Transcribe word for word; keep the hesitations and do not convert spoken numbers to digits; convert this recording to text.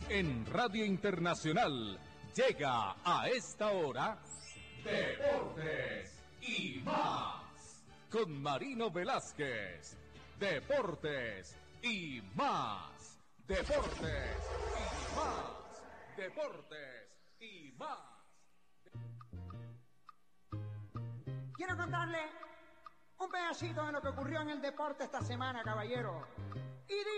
En Radio Internacional llega a esta hora Deportes y más con Marino Velázquez. Deportes y más. Deportes y más. Deportes y más. Quiero contarle un pedacito de lo que ocurrió en el deporte esta semana, caballero. Y